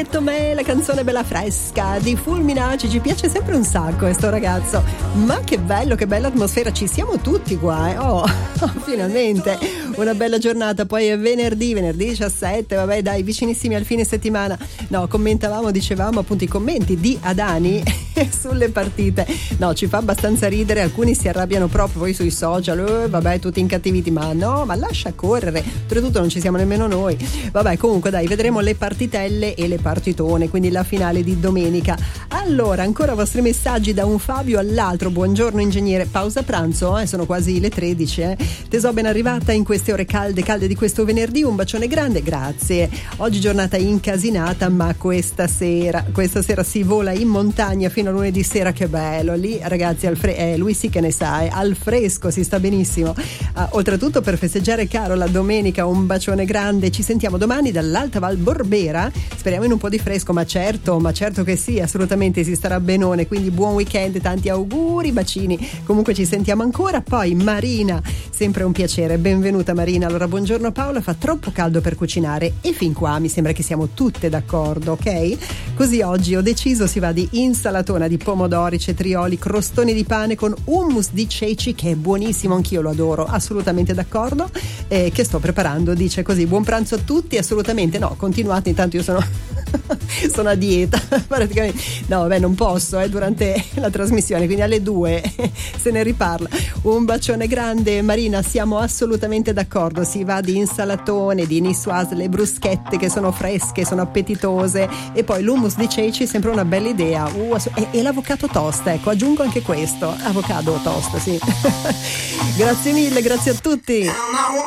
Tomé, la canzone bella fresca di Fulminaci, ci piace sempre un sacco questo ragazzo, ma che bello, che bella atmosfera, ci siamo tutti qua, oh, finalmente una bella giornata. Poi è venerdì 17, vabbè dai, vicinissimi al fine settimana. No, dicevamo appunto i commenti di Adani sulle partite, no, ci fa abbastanza ridere, alcuni si arrabbiano proprio poi sui social, vabbè tutti incattiviti, ma no, ma lascia correre, oltretutto non ci siamo nemmeno noi. Vabbè, comunque dai, vedremo le partitelle e le partitone, quindi la finale di domenica. Allora, ancora vostri messaggi da un Fabio all'altro. Buongiorno ingegnere, pausa pranzo, sono quasi le 13, Tesò ben arrivata in queste ore calde di questo venerdì, un bacione grande, grazie. Oggi giornata incasinata, ma questa sera si vola in montagna fino a lunedì sera, che bello lì ragazzi, lui sì che ne sa, al fresco si sta benissimo. Oltretutto per festeggiare Carola domenica, un bacione grande, ci sentiamo domani dall'Alta Val Borbera, speriamo in un po' di fresco, ma certo che sì, assolutamente si starà benone, quindi buon weekend, tanti auguri, bacini, comunque ci sentiamo ancora. Poi Marina, sempre un piacere, benvenuta Marina. Allora, buongiorno Paola, fa troppo caldo per cucinare e fin qua mi sembra che siamo tutte d'accordo, ok? Così oggi ho deciso si va di insalatona di pomodori, cetrioli, crostoni di pane con hummus di ceci, che è buonissimo, anch'io lo adoro, assolutamente d'accordo, che sto preparando, dice così. Buon pranzo a tutti, assolutamente no, continuate, intanto io sono a dieta praticamente, no vabbè non posso durante la trasmissione, quindi alle 2 se ne riparla. Un bacione grande Marina, siamo assolutamente d'accordo, si va di insalatone, di niçoise, le bruschette che sono fresche, sono appetitose, e poi l'hummus di ceci, sempre una bella idea, e l'avocado toast, ecco, aggiungo anche questo, avocado toast, sì. Grazie mille, grazie a tutti.